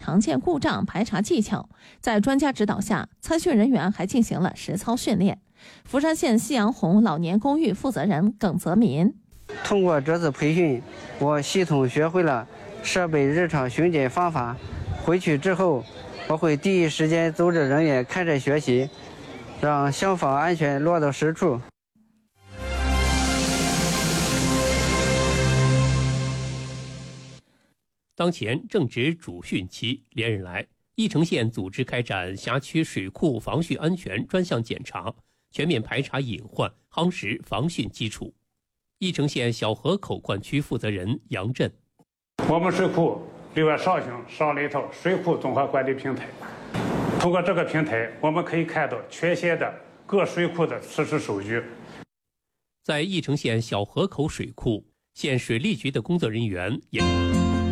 常见故障排查技巧。在专家指导下，测训人员还进行了实操训练。福山县夕阳红老年公寓负责人耿泽民： 通过这次培训，我系统学会了设备日常巡检方法。回去之后，我会第一时间组织人员开展学习，让消防安全落到实处。 当前正值主汛期，连日来，翼城县组织开展辖区水库防汛安全专项检查，全面排查隐患，夯实防汛基础。翼城县小河口灌区负责人杨震： 我们水库6月上旬上了一套水库综合管理平台，通过这个平台，我们可以看到全县的各水库的实时数据。 在翼城县小河口水库，县水利局的工作人员也